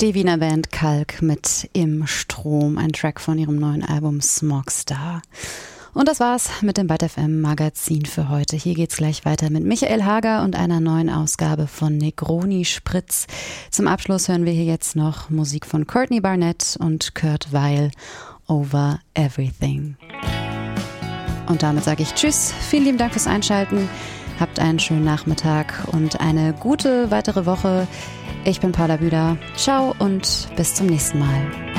Die Wiener Band Kalk mit Im Strom, ein Track von ihrem neuen Album Smogstar. Und das war's mit dem Byte FM Magazin für heute. Hier geht's gleich weiter mit Michael Hager und einer neuen Ausgabe von Negroni Spritz. Zum Abschluss hören wir hier jetzt noch Musik von Courtney Barnett und Kurt Weill, Over Everything. Und damit sage ich Tschüss, vielen lieben Dank fürs Einschalten. Habt einen schönen Nachmittag und eine gute weitere Woche. Ich bin Paula Bühler. Ciao und bis zum nächsten Mal.